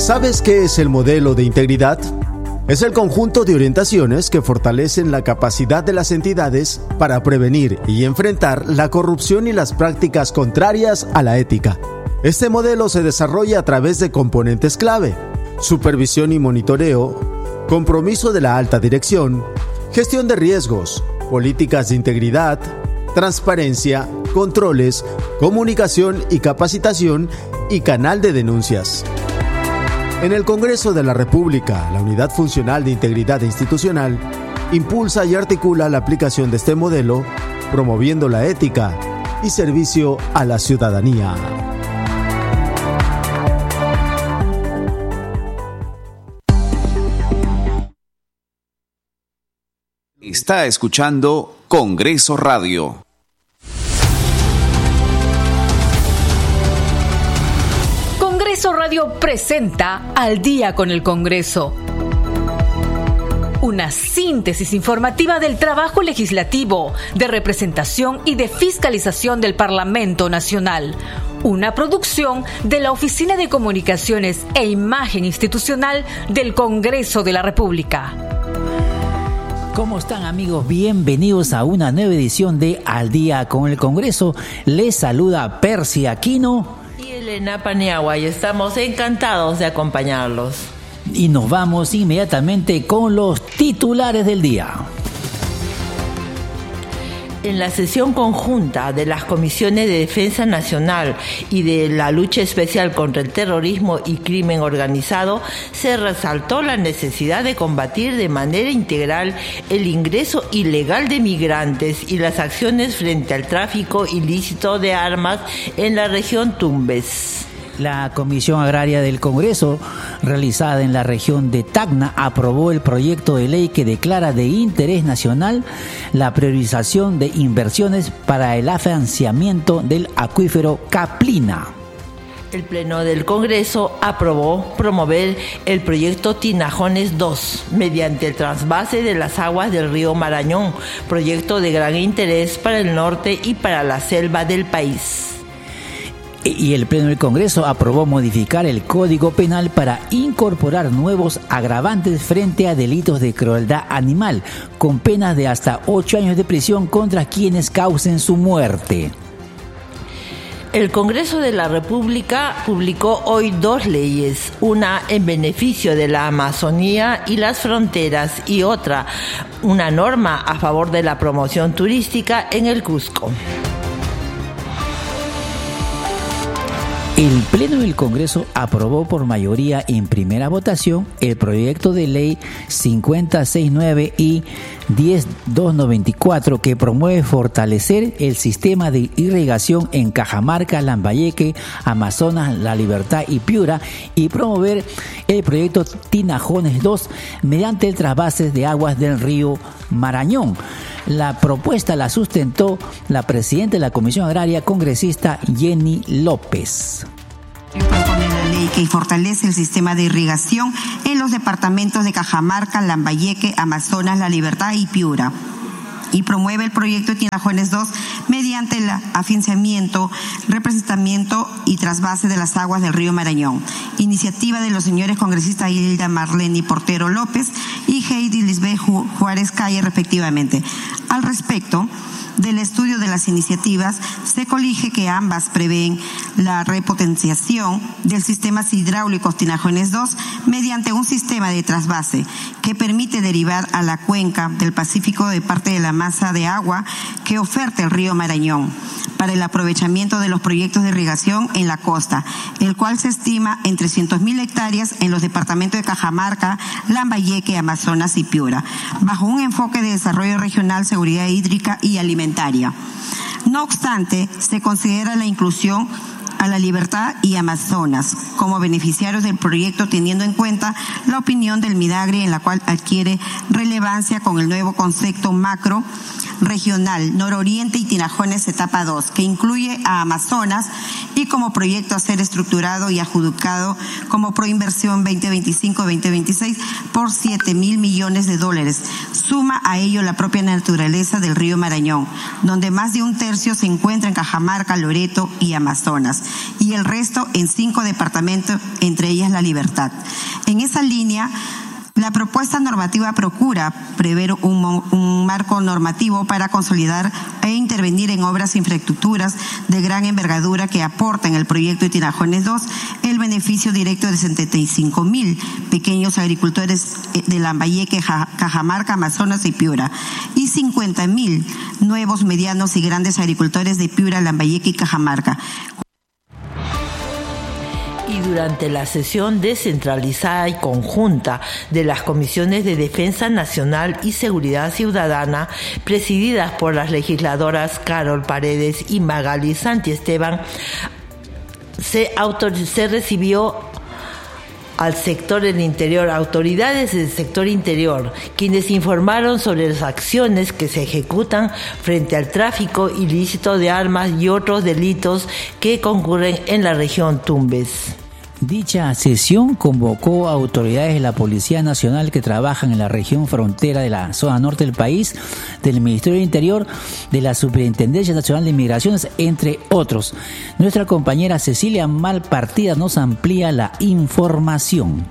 ¿Sabes qué es el modelo de integridad? Es el conjunto de orientaciones que fortalecen la capacidad de las entidades para prevenir y enfrentar la corrupción y las prácticas contrarias a la ética. Este modelo se desarrolla a través de componentes clave: supervisión y monitoreo, compromiso de la alta dirección, gestión de riesgos, políticas de integridad, transparencia, controles, comunicación y capacitación y canal de denuncias. En el Congreso de la República, la Unidad Funcional de Integridad Institucional impulsa y articula la aplicación de este modelo, promoviendo la ética y servicio a la ciudadanía. Está escuchando Congreso Radio. Congreso Radio presenta Al Día con el Congreso. Una síntesis informativa del trabajo legislativo, de representación y de fiscalización del Parlamento Nacional. Una producción de la Oficina de Comunicaciones e Imagen Institucional del Congreso de la República. ¿Cómo están, amigos? Bienvenidos a una nueva edición de Al Día con el Congreso. Les saluda Percy Aquino y Elena Paniagua, y estamos encantados de acompañarlos. Y nos vamos inmediatamente con los titulares del día. En la sesión conjunta de las Comisiones de Defensa Nacional y de la Lucha Especial contra el Terrorismo y Crimen Organizado, se resaltó la necesidad de combatir de manera integral el ingreso ilegal de migrantes y las acciones frente al tráfico ilícito de armas en la región Tumbes. La Comisión Agraria del Congreso, realizada en la región de Tacna, aprobó el proyecto de ley que declara de interés nacional la priorización de inversiones para el afianzamiento del acuífero Caplina. El Pleno del Congreso aprobó promover el proyecto Tinajones 2 mediante el trasvase de las aguas del río Marañón, proyecto de gran interés para el norte y para la selva del país. Y el Pleno del Congreso aprobó modificar el Código Penal para incorporar nuevos agravantes frente a delitos de crueldad animal, con penas de hasta 8 años de prisión contra quienes causen su muerte. El Congreso de la República publicó hoy 2 leyes, una en beneficio de la Amazonía y las fronteras y otra, una norma a favor de la promoción turística en el Cusco. El Pleno del Congreso aprobó por mayoría en primera votación el proyecto de ley 5069 y 10294 que promueve fortalecer el sistema de irrigación en Cajamarca, Lambayeque, Amazonas, La Libertad y Piura, y promover el proyecto Tinajones 2 mediante el trasvase de aguas del río Marañón. La propuesta la sustentó la presidenta de la Comisión Agraria, congresista Jenny López. Propone la ley que fortalece el sistema de irrigación en los departamentos de Cajamarca, Lambayeque, Amazonas, La Libertad y Piura, y promueve el proyecto Tinajones 2 mediante el afianzamiento, representamiento y trasvase de las aguas del río Marañón. Iniciativa de los señores congresistas Hilda Marlene Portero López y Heidi Lisbeth Juárez Calle, respectivamente. Al respecto del estudio de las iniciativas, se colige que ambas prevén la repotenciación del sistema hidráulico Tinajones 2 mediante un sistema de trasvase que permite derivar a la cuenca del Pacífico de parte de la masa de agua que oferta el río Marañón para el aprovechamiento de los proyectos de irrigación en la costa, el cual se estima en 300.000 hectáreas en los departamentos de Cajamarca, Lambayeque, Amazonas y Piura, bajo un enfoque de desarrollo regional, seguridad hídrica y alimentaria. No obstante, se considera la inclusión a La Libertad y Amazonas como beneficiarios del proyecto, teniendo en cuenta la opinión del Midagri, en la cual adquiere relevancia con el nuevo concepto macro regional Nororiente y Tinajones etapa 2, que incluye a Amazonas y como proyecto a ser estructurado y adjudicado como proinversión 2025-2026 por $7.000 millones. Suma a ello la propia naturaleza del río Marañón, donde más de un tercio se encuentra en Cajamarca, Loreto y Amazonas, y el resto en 5 departamentos, entre ellas La Libertad. En esa línea, la propuesta normativa procura prever un marco normativo para consolidar e intervenir en obras e infraestructuras de gran envergadura que aportan el proyecto de Tinajones 2 el beneficio directo de 75.000 pequeños agricultores de Lambayeque, Cajamarca, Amazonas y Piura, y 50.000 nuevos medianos y grandes agricultores de Piura, Lambayeque y Cajamarca. Y durante la sesión descentralizada y conjunta de las Comisiones de Defensa Nacional y Seguridad Ciudadana, presididas por las legisladoras Carol Paredes y Magali Santiesteban, se recibió al sector del interior, autoridades del sector interior, quienes informaron sobre las acciones que se ejecutan frente al tráfico ilícito de armas y otros delitos que concurren en la región Tumbes. Dicha sesión convocó a autoridades de la Policía Nacional que trabajan en la región frontera de la zona norte del país, del Ministerio del Interior, de la Superintendencia Nacional de Migraciones, entre otros. Nuestra compañera Cecilia Malpartida nos amplía la información.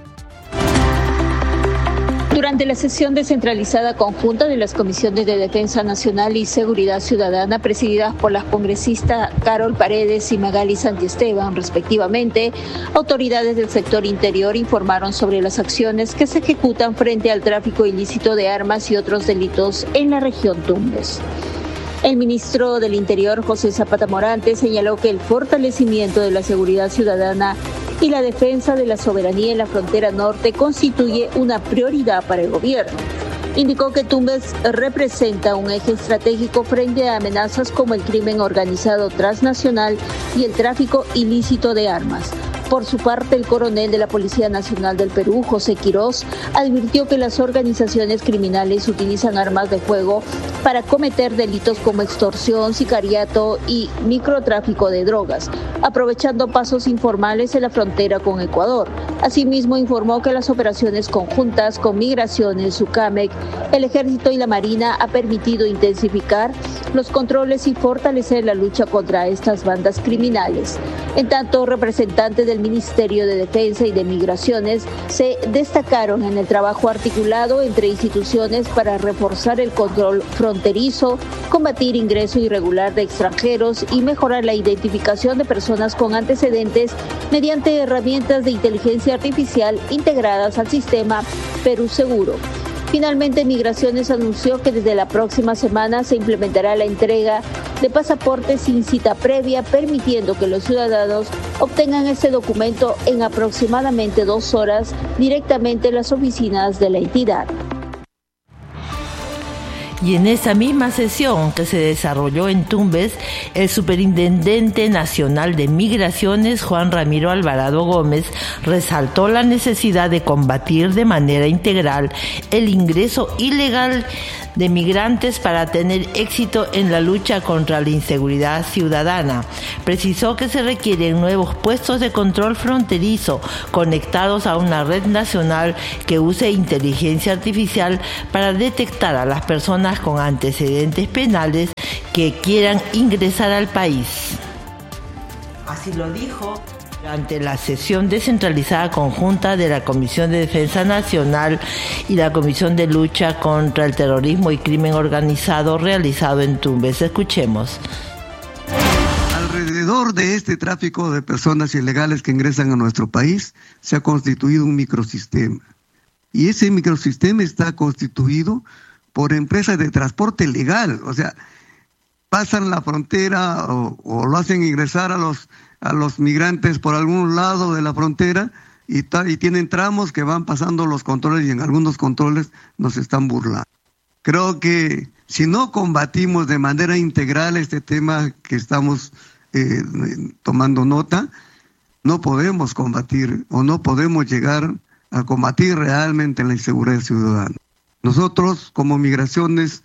Durante la sesión descentralizada conjunta de las Comisiones de Defensa Nacional y Seguridad Ciudadana, presididas por las congresistas Carol Paredes y Magali Santiesteban, respectivamente, autoridades del sector interior informaron sobre las acciones que se ejecutan frente al tráfico ilícito de armas y otros delitos en la región Tumbes. El ministro del Interior, José Zapata Morante, señaló que el fortalecimiento de la seguridad ciudadana y la defensa de la soberanía en la frontera norte constituye una prioridad para el gobierno. Indicó que Tumbes representa un eje estratégico frente a amenazas como el crimen organizado transnacional y el tráfico ilícito de armas. Por su parte, el coronel de la Policía Nacional del Perú, José Quirós, advirtió que las organizaciones criminales utilizan armas de fuego para cometer delitos como extorsión, sicariato y microtráfico de drogas, aprovechando pasos informales en la frontera con Ecuador. Asimismo, informó que las operaciones conjuntas con Migraciones, SUCAMEC, el Ejército y la Marina ha permitido intensificar los controles y fortalecer la lucha contra estas bandas criminales. En tanto, representantes del Ministerio de Defensa y de Migraciones se destacaron en el trabajo articulado entre instituciones para reforzar el control fronterizo, combatir ingreso irregular de extranjeros y mejorar la identificación de personas con antecedentes mediante herramientas de inteligencia artificial integradas al sistema Perú Seguro. Finalmente, Migraciones anunció que desde la próxima semana se implementará la entrega de pasaportes sin cita previa, permitiendo que los ciudadanos obtengan este documento en aproximadamente 2 horas directamente en las oficinas de la entidad. Y en esa misma sesión que se desarrolló en Tumbes, el Superintendente Nacional de Migraciones, Juan Ramiro Alvarado Gómez, resaltó la necesidad de combatir de manera integral el ingreso ilegal de migrantes para tener éxito en la lucha contra la inseguridad ciudadana. Precisó que se requieren nuevos puestos de control fronterizo conectados a una red nacional que use inteligencia artificial para detectar a las personas con antecedentes penales que quieran ingresar al país. Así lo dijo durante la sesión descentralizada conjunta de la Comisión de Defensa Nacional y la Comisión de Lucha contra el Terrorismo y Crimen Organizado realizado en Tumbes. Escuchemos. Alrededor de este tráfico de personas ilegales que ingresan a nuestro país se ha constituido un microsistema. Y ese microsistema está constituido por empresas de transporte legal. O sea, pasan la frontera o lo hacen ingresar a los migrantes por algún lado de la frontera y tienen tramos que van pasando los controles y en algunos controles nos están burlando. Creo que si no combatimos de manera integral este tema que estamos tomando nota, no podemos combatir o no podemos llegar a combatir realmente la inseguridad ciudadana. Nosotros como Migraciones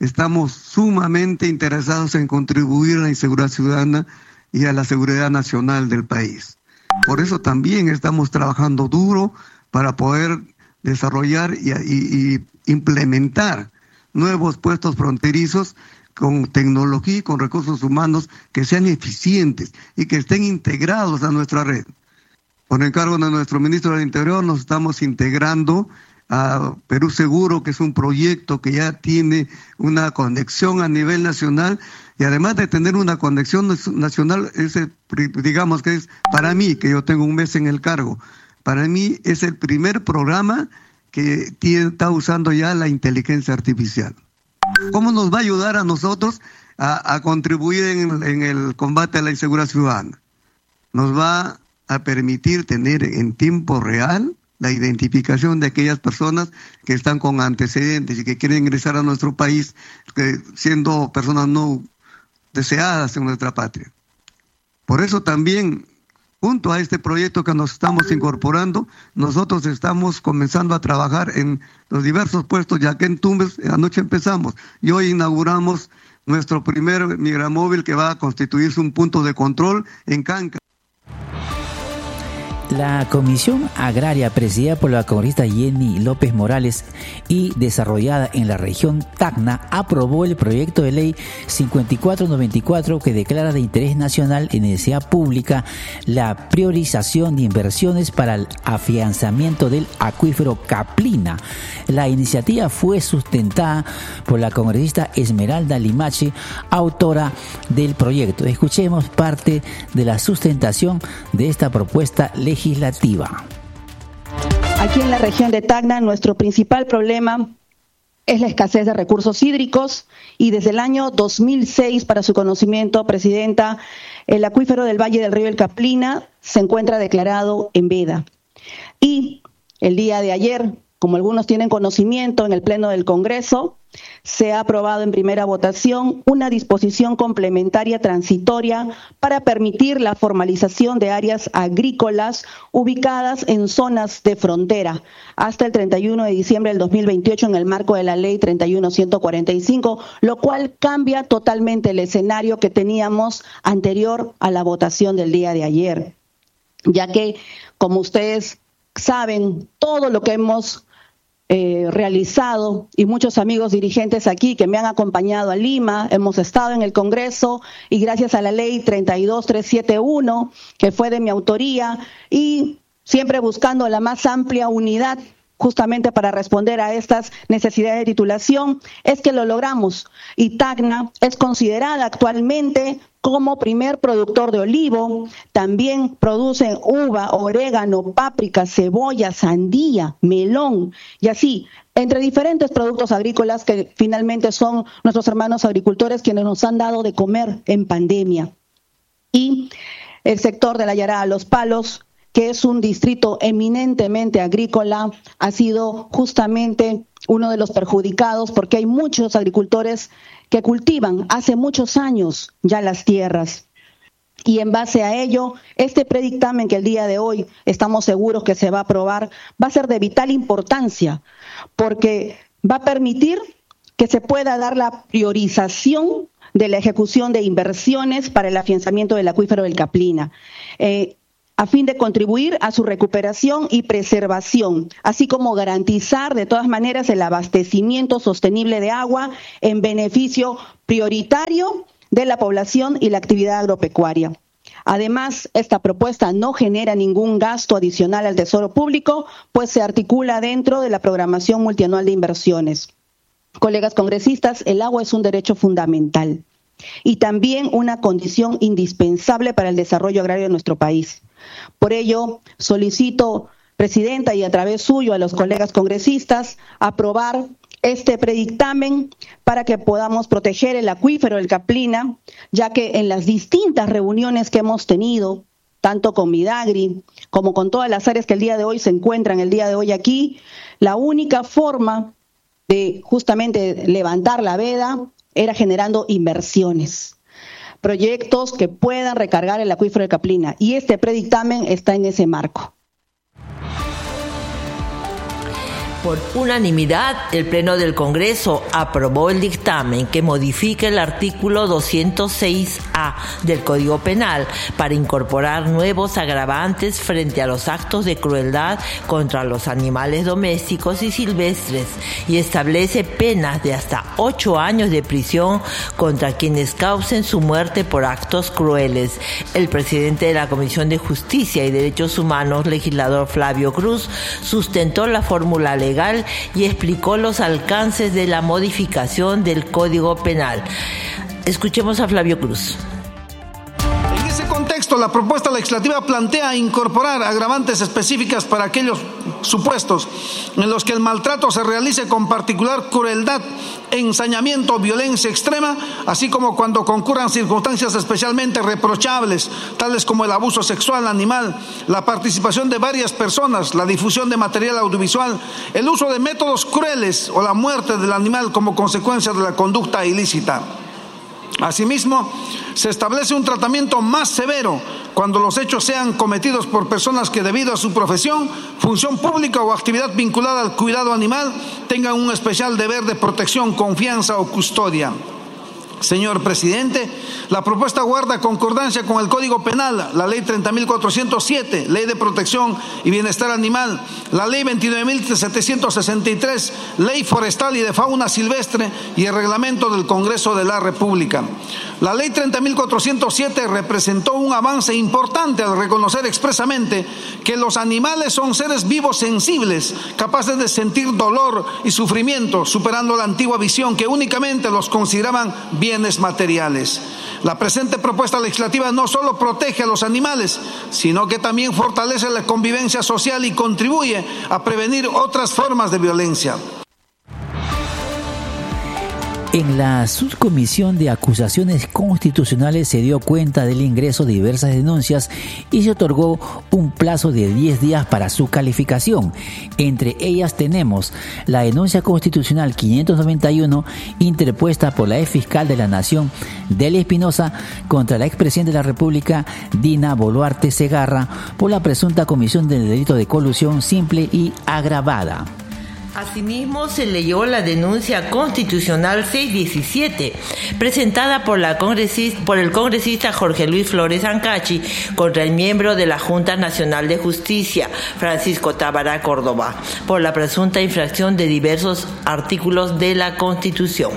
estamos sumamente interesados en contribuir a la inseguridad ciudadana y a la seguridad nacional del país. Por eso también estamos trabajando duro para poder desarrollar y implementar nuevos puestos fronterizos con tecnología y con recursos humanos que sean eficientes y que estén integrados a nuestra red. Por encargo de nuestro ministro del Interior nos estamos integrando a Perú Seguro, que es un proyecto que ya tiene una conexión a nivel nacional, y además de tener una conexión nacional, digamos que es para mí, que yo tengo un mes en el cargo, para mí es el primer programa que está usando ya la inteligencia artificial. ¿Cómo nos va a ayudar a nosotros a contribuir en el combate a la inseguridad ciudadana? Nos va a permitir tener en tiempo real la identificación de aquellas personas que están con antecedentes y que quieren ingresar a nuestro país, siendo personas no deseadas en nuestra patria. Por eso también, junto a este proyecto que nos estamos incorporando, nosotros estamos comenzando a trabajar en los diversos puestos, ya que en Tumbes anoche empezamos y hoy inauguramos nuestro primer migramóvil que va a constituirse un punto de control en Canca. La Comisión Agraria, presidida por la congresista Jenny López Morales y desarrollada en la región Tacna, aprobó el proyecto de ley 5494 que declara de interés nacional y necesidad pública la priorización de inversiones para el afianzamiento del acuífero Caplina. La iniciativa fue sustentada por la congresista Esmeralda Limache, autora del proyecto. Escuchemos parte de la sustentación de esta propuesta legislativa. Aquí en la región de Tacna, nuestro principal problema es la escasez de recursos hídricos y desde el año 2006, para su conocimiento, Presidenta, el acuífero del Valle del Río El Caplina se encuentra declarado en veda. Y el día de ayer, como algunos tienen conocimiento, en el Pleno del Congreso se ha aprobado en primera votación una disposición complementaria transitoria para permitir la formalización de áreas agrícolas ubicadas en zonas de frontera hasta el 31 de diciembre del 2028 en el marco de la Ley 31145, lo cual cambia totalmente el escenario que teníamos anterior a la votación del día de ayer, ya que, como ustedes saben, todo lo que hemos realizado, y muchos amigos dirigentes aquí que me han acompañado a Lima, hemos estado en el Congreso y gracias a la ley 32371, que fue de mi autoría, y siempre buscando la más amplia unidad justamente para responder a estas necesidades de titulación, es que lo logramos. Y Tacna es considerada actualmente como primer productor de olivo. También producen uva, orégano, páprica, cebolla, sandía, melón y así, entre diferentes productos agrícolas que finalmente son nuestros hermanos agricultores quienes nos han dado de comer en pandemia. Y el sector de la Yará Los Palos, que es un distrito eminentemente agrícola, ha sido justamente uno de los perjudicados porque hay muchos agricultores que cultivan hace muchos años ya las tierras. Y en base a ello, este predictamen que el día de hoy estamos seguros que se va a aprobar, va a ser de vital importancia, porque va a permitir que se pueda dar la priorización de la ejecución de inversiones para el afianzamiento del acuífero del Caplina, a fin de contribuir a su recuperación y preservación, así como garantizar de todas maneras el abastecimiento sostenible de agua en beneficio prioritario de la población y la actividad agropecuaria. Además, esta propuesta no genera ningún gasto adicional al Tesoro Público, pues se articula dentro de la programación multianual de inversiones. Colegas congresistas, el agua es un derecho fundamental y también una condición indispensable para el desarrollo agrario de nuestro país. Por ello, solicito, Presidenta, y a través suyo a los colegas congresistas, aprobar este predictamen para que podamos proteger el acuífero del Caplina, ya que en las distintas reuniones que hemos tenido, tanto con Midagri como con todas las áreas que el día de hoy se encuentran el día de hoy aquí, la única forma de justamente levantar la veda era generando inversiones, proyectos que puedan recargar el acuífero del Caplina, y este predictamen está en ese marco. Por unanimidad, el Pleno del Congreso aprobó el dictamen que modifica el artículo 206A del Código Penal para incorporar nuevos agravantes frente a los actos de crueldad contra los animales domésticos y silvestres y establece penas de hasta 8 años de prisión contra quienes causen su muerte por actos crueles. El presidente de la Comisión de Justicia y Derechos Humanos, legislador Flavio Cruz, sustentó la fórmula legal y explicó los alcances de la modificación del Código Penal. Escuchemos a Flavio Cruz. En ese contexto, la propuesta legislativa plantea incorporar agravantes específicas para aquellos supuestos en los que el maltrato se realice con particular crueldad, ensañamiento o violencia extrema, así como cuando concurran circunstancias especialmente reprochables, tales como el abuso sexual animal, la participación de varias personas, la difusión de material audiovisual, el uso de métodos crueles o la muerte del animal como consecuencia de la conducta ilícita. Asimismo, se establece un tratamiento más severo cuando los hechos sean cometidos por personas que debido a su profesión, función pública o actividad vinculada al cuidado animal tengan un especial deber de protección, confianza o custodia. Señor presidente, la propuesta guarda concordancia con el Código Penal, la Ley 30.407, Ley de Protección y Bienestar Animal, la Ley 29.763, Ley Forestal y de Fauna Silvestre y el Reglamento del Congreso de la República. La Ley 30.407 representó un avance importante al reconocer expresamente que los animales son seres vivos sensibles, capaces de sentir dolor y sufrimiento, superando la antigua visión que únicamente los consideraban bienes materiales. La presente propuesta legislativa no solo protege a los animales, sino que también fortalece la convivencia social y contribuye a prevenir otras formas de violencia. En la subcomisión de acusaciones constitucionales se dio cuenta del ingreso de diversas denuncias y se otorgó un plazo de 10 días para su calificación. Entre ellas tenemos la denuncia constitucional 591 interpuesta por la ex fiscal de la Nación, Delia Espinosa, contra la expresidenta de la República, Dina Boluarte Segarra, por la presunta comisión del delito de colusión simple y agravada. Asimismo, se leyó la denuncia constitucional 617, presentada por el congresista Jorge Luis Flores Ancachi contra el miembro de la Junta Nacional de Justicia, Francisco Tábara Córdoba, por la presunta infracción de diversos artículos de la Constitución.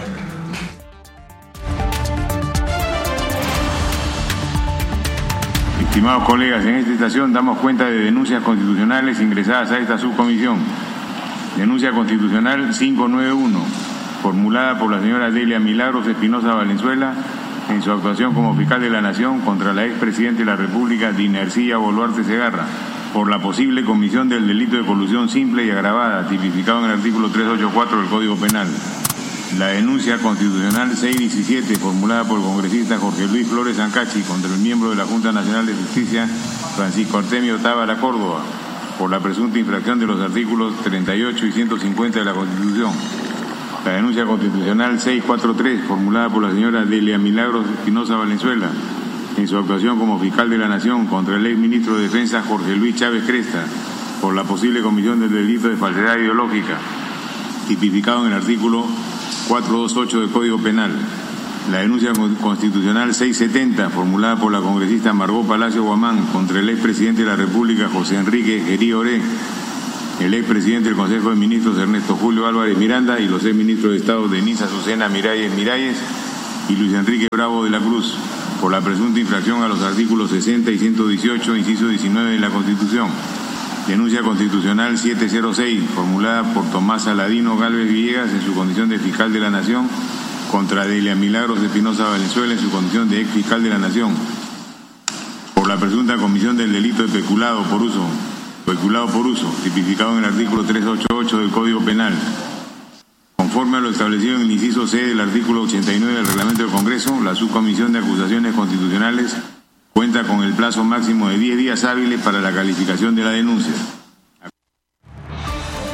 Estimados colegas, en esta estación damos cuenta de denuncias constitucionales ingresadas a esta subcomisión. Denuncia constitucional 591, formulada por la señora Delia Milagros Espinosa Valenzuela en su actuación como fiscal de la Nación contra la expresidenta de la República, Dina Ercilla Boluarte Segarra, por la posible comisión del delito de colusión simple y agravada, tipificado en el artículo 384 del Código Penal. La denuncia constitucional 617, formulada por el congresista Jorge Luis Flores Ancachi contra el miembro de la Junta Nacional de Justicia, Francisco Artemio Tábara Córdoba, por la presunta infracción de los artículos 38 y 150 de la Constitución. La denuncia constitucional 643, formulada por la señora Delia Milagros Espinosa Valenzuela, en su actuación como fiscal de la Nación contra el ex ministro de Defensa Jorge Luis Chávez Cresta, por la posible comisión del delito de falsedad ideológica, tipificado en el artículo 428 del Código Penal. La denuncia constitucional 670, formulada por la congresista Margot Palacio Guamán contra el expresidente de la República, José Enrique Gerí Oré, el expresidente del Consejo de Ministros, Ernesto Julio Álvarez Miranda, y los exministros de Estado, Denise Azucena Miralles y Luis Enrique Bravo de la Cruz, por la presunta infracción a los artículos 60 y 118, inciso 19 de la Constitución. Denuncia constitucional 706, formulada por Tomás Aladino Gálvez Villegas en su condición de fiscal de la Nación, contra Delia Milagros Espinosa Valenzuela en su condición de ex fiscal de la Nación, por la presunta comisión del delito de peculado por uso, tipificado en el artículo 388 del Código Penal. Conforme a lo establecido en el inciso C del artículo 89 del Reglamento del Congreso, la subcomisión de acusaciones constitucionales cuenta con el plazo máximo de 10 días hábiles para la calificación de la denuncia.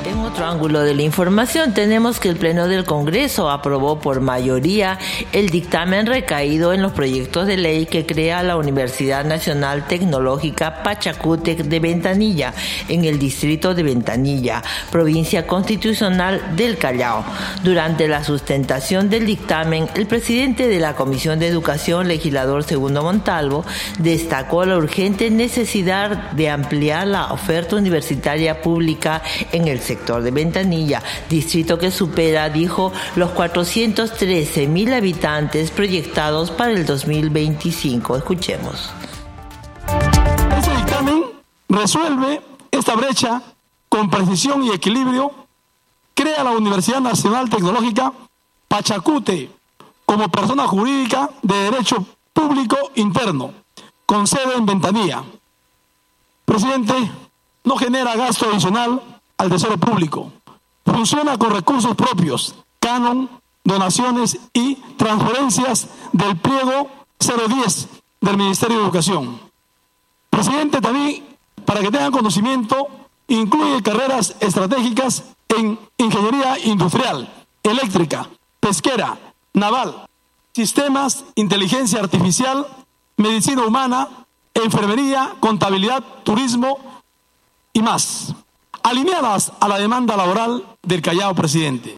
En otro ángulo de la información tenemos que el Pleno del Congreso aprobó por mayoría el dictamen recaído en los proyectos de ley que crea la Universidad Nacional Tecnológica Pachacútec de Ventanilla, en el distrito de Ventanilla, provincia constitucional del Callao. Durante la sustentación del dictamen, el presidente de la Comisión de Educación, legislador Segundo Montalvo, destacó la urgente necesidad de ampliar la oferta universitaria pública en el sector de Ventanilla, distrito que supera, dijo, los 413,000 habitantes proyectados para el 2025. Escuchemos. Este dictamen resuelve esta brecha con precisión y equilibrio, crea la Universidad Nacional Tecnológica Pachacútec como persona jurídica de derecho público interno, con sede en Ventanilla. Presidente, no genera gasto adicional al tesoro público. Funciona con recursos propios, canon, donaciones y transferencias del pliego 010 del Ministerio de Educación. Presidente, también, para que tengan conocimiento, incluye carreras estratégicas en ingeniería industrial, eléctrica, pesquera, naval, sistemas, inteligencia artificial, medicina humana, enfermería, contabilidad, turismo y más, alineadas a la demanda laboral del Callao, presidente.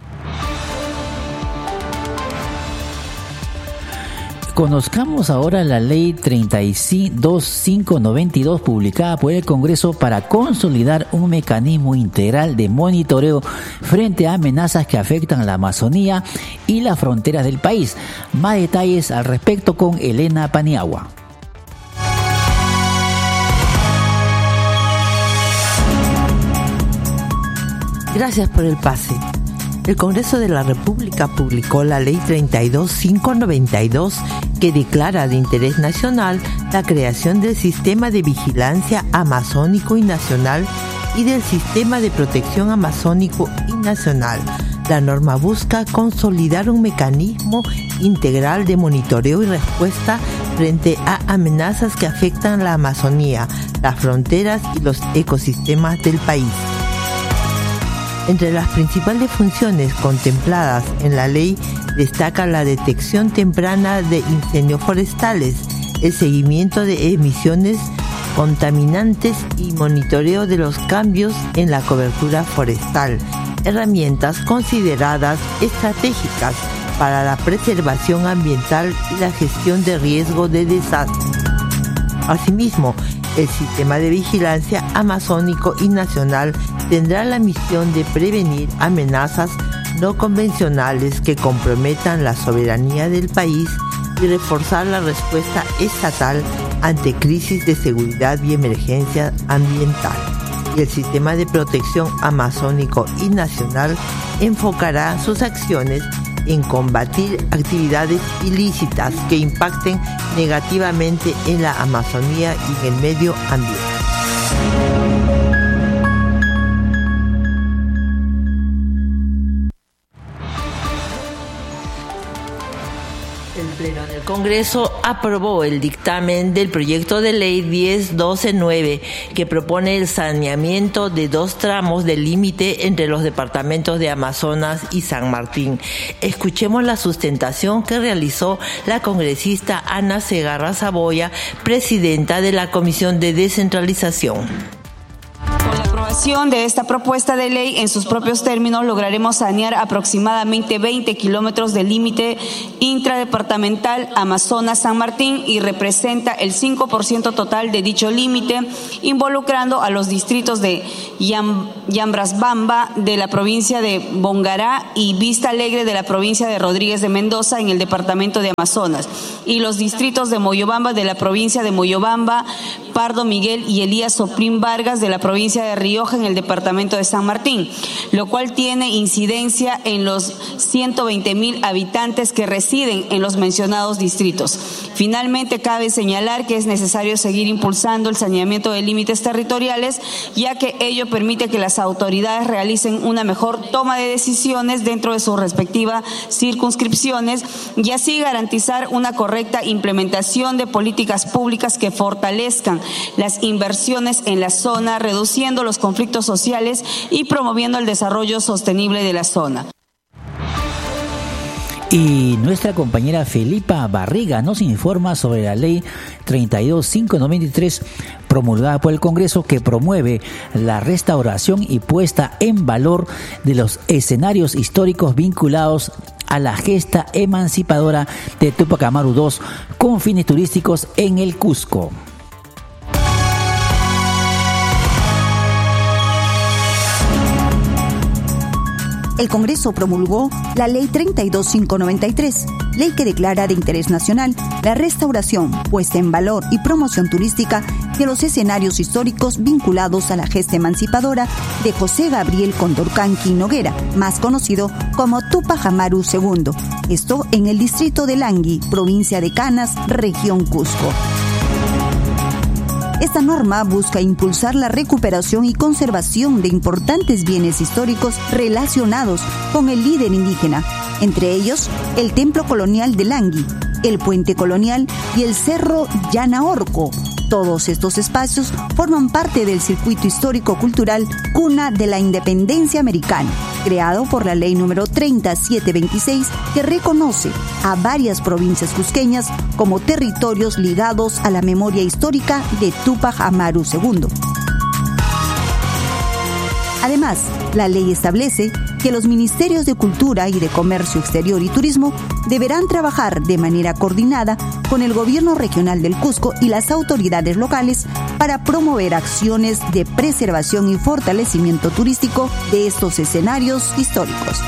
Conozcamos ahora la Ley 32592 publicada por el Congreso para consolidar un mecanismo integral de monitoreo frente a amenazas que afectan a la Amazonía y las fronteras del país. Más detalles al respecto con Elena Paniagua. Gracias por el pase. El Congreso de la República publicó la Ley 32592 que declara de interés nacional la creación del Sistema de Vigilancia Amazónico y Nacional y del Sistema de Protección Amazónico y Nacional. La norma busca consolidar un mecanismo integral de monitoreo y respuesta frente a amenazas que afectan la Amazonía, las fronteras y los ecosistemas del país. Entre las principales funciones contempladas en la ley destaca la detección temprana de incendios forestales, el seguimiento de emisiones contaminantes y monitoreo de los cambios en la cobertura forestal, herramientas consideradas estratégicas para la preservación ambiental y la gestión de riesgo de desastre. Asimismo, el Sistema de Vigilancia Amazónico y Nacional tendrá la misión de prevenir amenazas no convencionales que comprometan la soberanía del país y reforzar la respuesta estatal ante crisis de seguridad y emergencia ambiental. Y el Sistema de Protección Amazónico y Nacional enfocará sus acciones en combatir actividades ilícitas que impacten negativamente en la Amazonía y en el medio ambiente. El Pleno del Congreso aprobó el dictamen del proyecto de ley 10129 que propone el saneamiento de 2 tramos del límite entre los departamentos de Amazonas y San Martín. Escuchemos la sustentación que realizó la congresista Ana Segarra Saboya, presidenta de la Comisión de Descentralización. Con la aprobación de esta propuesta de ley, en sus propios términos, lograremos sanear aproximadamente 20 kilómetros del límite intradepartamental Amazonas-San Martín y representa el 5% total de dicho límite, involucrando a los distritos de Yambrasbamba de la provincia de Bongará y Vista Alegre de la provincia de Rodríguez de Mendoza en el departamento de Amazonas, y los distritos de Moyobamba de la provincia de Moyobamba, Pardo Miguel y Elías Soplín Vargas de la provincia de Rioja en el departamento de San Martín, lo cual tiene incidencia en los 120,000 habitantes que residen en los mencionados distritos. Finalmente, cabe señalar que es necesario seguir impulsando el saneamiento de límites territoriales, ya que ello permite que las autoridades realicen una mejor toma de decisiones dentro de sus respectivas circunscripciones y así garantizar una correcta implementación de políticas públicas que fortalezcan las inversiones en la zona, reduciendo los conflictos sociales y promoviendo el desarrollo sostenible de la zona. Y nuestra compañera Felipa Barriga nos informa sobre la ley 32.593 promulgada por el Congreso, que promueve la restauración y puesta en valor de los escenarios históricos vinculados a la gesta emancipadora de Túpac Amaru II con fines turísticos en el Cusco. El Congreso promulgó la Ley 32.593, ley que declara de interés nacional la restauración, puesta en valor y promoción turística de los escenarios históricos vinculados a la gesta emancipadora de José Gabriel Condorcanqui Noguera, más conocido como Túpac Amaru II. Esto en el distrito de Langui, provincia de Canas, región Cusco. Esta norma busca impulsar la recuperación y conservación de importantes bienes históricos relacionados con el líder indígena, entre ellos el Templo Colonial de Langui, el Puente Colonial y el Cerro Llanaorco. Todos estos espacios forman parte del circuito histórico-cultural Cuna de la Independencia Americana, creado por la Ley número 3726, que reconoce a varias provincias cusqueñas como territorios ligados a la memoria histórica de Túpac Amaru II. Además, la ley establece que los Ministerios de Cultura y de Comercio Exterior y Turismo deberán trabajar de manera coordinada con el Gobierno Regional del Cusco y las autoridades locales para promover acciones de preservación y fortalecimiento turístico de estos escenarios históricos.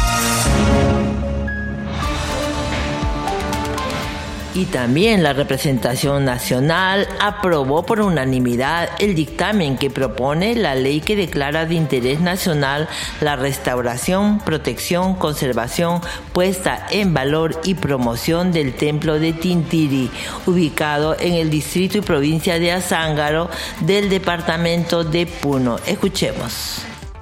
Y también la representación nacional aprobó por unanimidad el dictamen que propone la ley que declara de interés nacional la restauración, protección, conservación, puesta en valor y promoción del templo de Tintiri, ubicado en el distrito y provincia de Azángaro del departamento de Puno. Escuchemos.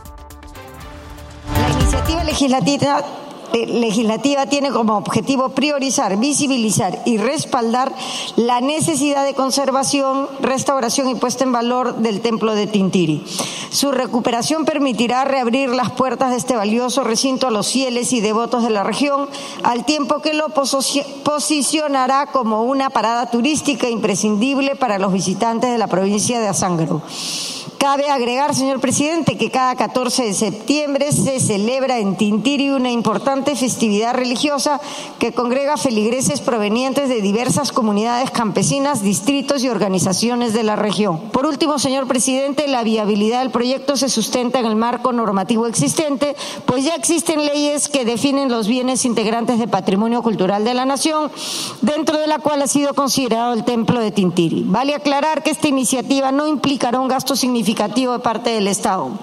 La iniciativa legislativa tiene como objetivo priorizar, visibilizar y respaldar la necesidad de conservación, restauración y puesta en valor del templo de Tintiri. Su recuperación permitirá reabrir las puertas de este valioso recinto a los fieles y devotos de la región, al tiempo que lo posicionará como una parada turística imprescindible para los visitantes de la provincia de Azángaro. Cabe agregar, señor presidente, que cada 14 de septiembre se celebra en Tintiri una importante festividad religiosa que congrega feligreses provenientes de diversas comunidades campesinas, distritos y organizaciones de la región. Por último, señor presidente, la viabilidad del proyecto se sustenta en el marco normativo existente, pues ya existen leyes que definen los bienes integrantes de patrimonio cultural de la nación, dentro de la cual ha sido considerado el templo de Tintiri. Vale aclarar que esta iniciativa no implicará un gasto significativo de parte del Estado.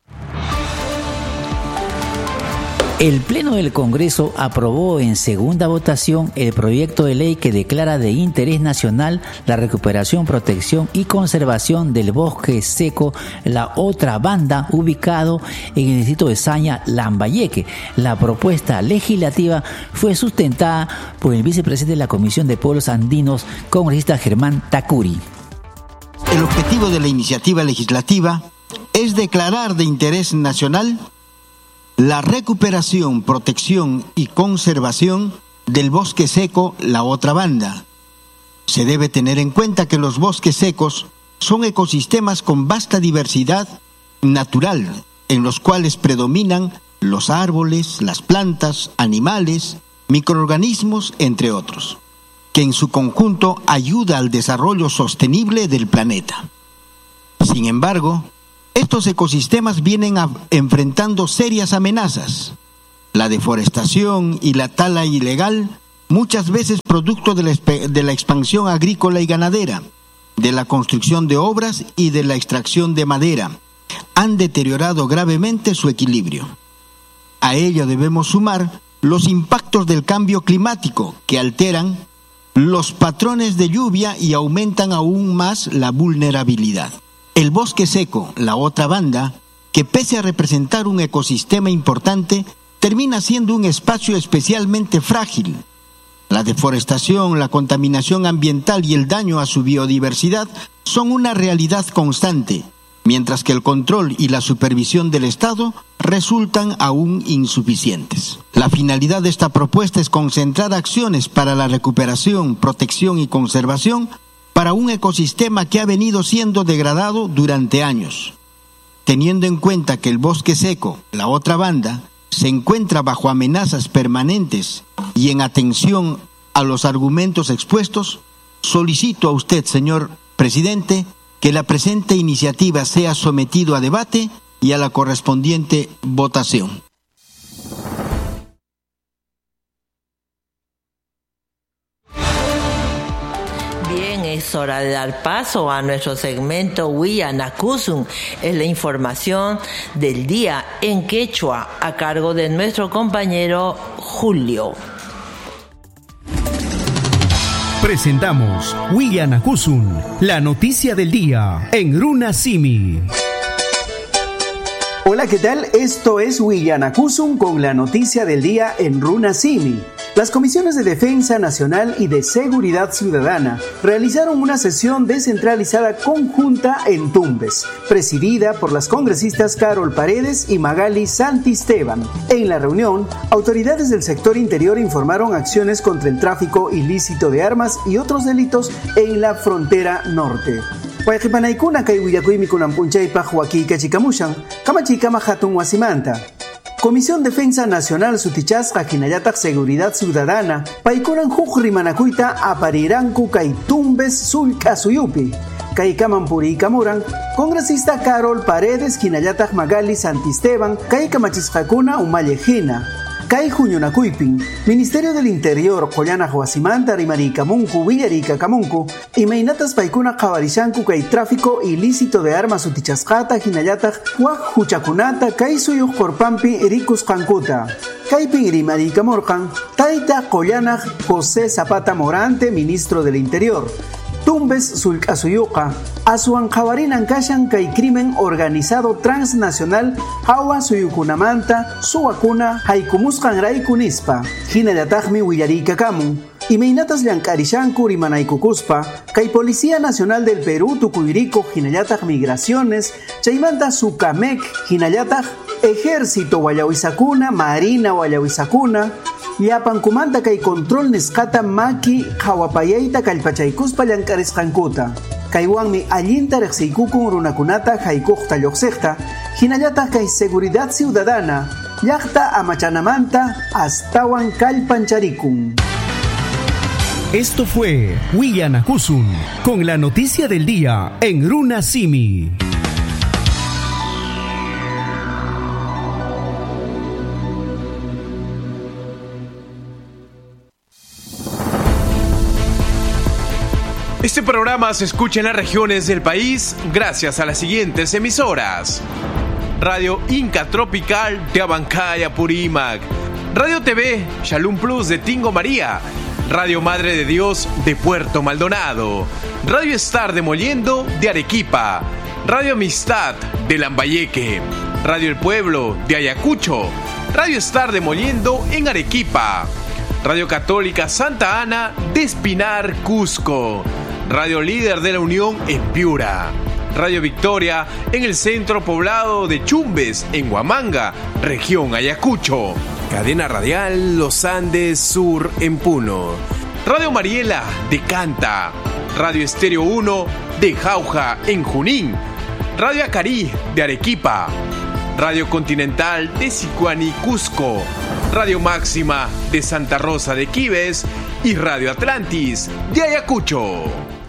El Pleno del Congreso aprobó en segunda votación el proyecto de ley que declara de interés nacional la recuperación, protección y conservación del bosque seco La Otra Banda, ubicado en el distrito de Saña, Lambayeque. La propuesta legislativa fue sustentada por el vicepresidente de la Comisión de Pueblos Andinos, congresista Germán Tacuri. El objetivo de la iniciativa legislativa es declarar de interés nacional la recuperación, protección y conservación del bosque seco La Otra Banda. Se debe tener en cuenta que los bosques secos son ecosistemas con vasta diversidad natural, en los cuales predominan los árboles, las plantas, animales, microorganismos, entre otros, que en su conjunto ayuda al desarrollo sostenible del planeta. Sin embargo, estos ecosistemas vienen enfrentando serias amenazas. La deforestación y la tala ilegal, muchas veces producto de la expansión agrícola y ganadera, de la construcción de obras y de la extracción de madera, han deteriorado gravemente su equilibrio. A ello debemos sumar los impactos del cambio climático, que alteran los patrones de lluvia y aumentan aún más la vulnerabilidad. El bosque seco, La Otra Banda, que pese a representar un ecosistema importante, termina siendo un espacio especialmente frágil. La deforestación, la contaminación ambiental y el daño a su biodiversidad son una realidad constante, mientras que el control y la supervisión del Estado resultan aún insuficientes. La finalidad de esta propuesta es concentrar acciones para la recuperación, protección y conservación para un ecosistema que ha venido siendo degradado durante años. Teniendo en cuenta que el bosque seco, la otra banda, se encuentra bajo amenazas permanentes y en atención a los argumentos expuestos, solicito a usted, señor presidente, que la presente iniciativa sea sometido a debate y a la correspondiente votación. Bien, es hora de dar paso a nuestro segmento Huillanacusun. Es la información del día en quechua a cargo de nuestro compañero Julio. Presentamos Huillanacusun, la noticia del día en Runa Simi. Hola, ¿qué tal? Esto es Huillanacusun con la noticia del día en Runa Simi. Las comisiones de Defensa Nacional y de Seguridad Ciudadana realizaron una sesión descentralizada conjunta en Tumbes, presidida por las congresistas Carol Paredes y Magali Santisteban. En la reunión, autoridades del sector interior informaron acciones contra el tráfico ilícito de armas y otros delitos en la frontera norte. Wayqipanaykuna kay willakuymi kunanpunchaypaq wakiqa chikamushan, kamachikama hatun wasimanta. Comisión Defensa Nacional sutichasqa hinallataq Seguridad Ciudadana paykunan huk rimanakuyta apariranku kay Tumbes Sullk'asuyupi. Kaykaman puriykamuran congresista Carol Paredes hinallataq Magali Santisteban kay kamachisqakuna umalle hina. Kay huñunakuypin, Ministerio del Interior qollanaq wasimanta rimariykamunku willariykamunku imaynatas paykuna qhawarishanku kay tráfico ilícito de armas sutichasqata hinallataq waq huchakunata kay suyuq korpampi rikusqankuta. Kaypin rimariykamurqan tayta qollanaq José Zapata Morante, Ministro del Interior. Tumbes Sullk'asuyuqa aswan qhawarinan kashan kay crimen organizado transnacional hawa suyukunamanta suwakuna haykumusqanrayku nispa. Hinallataqmi willariykamun imaynatas llank'arishanku rimanaykukuspa kay Policía Nacional del Perú tukuyrikuq hinallataq Migraciones chaymanta Sucamec hinallataq Ejército wallawisakuna, Marina wallawisakuna yapankumanta kay control nisqata maki qhawapayayta kallpachaykuspa llank'arisqankuta. Kaywanmi allinta riqsiykukun runakunata haykuqta lluqsiqta hinallataq kay Seguridad Ciudadana llaqta amachanamanta astawan kallpancharikun. Esto fue Huillanacusun con la noticia del día en Runa Simi. Este programa se escucha en las regiones del país gracias a las siguientes emisoras: Radio Inca Tropical de Abancaya, Purímac, Radio TV Shalom Plus de Tingo María, Radio Madre de Dios de Puerto Maldonado, Radio Star de Mollendo de Arequipa, Radio Amistad de Lambayeque, Radio El Pueblo de Ayacucho, Radio Star de Mollendo en Arequipa, Radio Católica Santa Ana de Espinar, Cusco, Radio Líder de la Unión en Piura, Radio Victoria en el centro poblado de Chumbes, en Huamanga, región Ayacucho, Cadena Radial Los Andes Sur en Puno, Radio Mariela de Canta, Radio Estéreo 1 de Jauja en Junín, Radio Acarí de Arequipa, Radio Continental de Sicuani, Cusco, Radio Máxima de Santa Rosa de Quibes y Radio Atlantis de Ayacucho.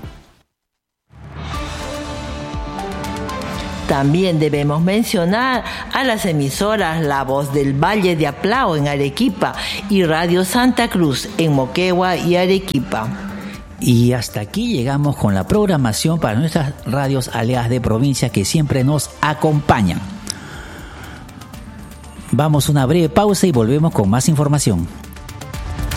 También debemos mencionar a las emisoras La Voz del Valle de Aplao en Arequipa y Radio Santa Cruz en Moquegua y Arequipa. Y hasta aquí llegamos con la programación para nuestras radios aliadas de provincia que siempre nos acompañan. Vamos a una breve pausa y volvemos con más información.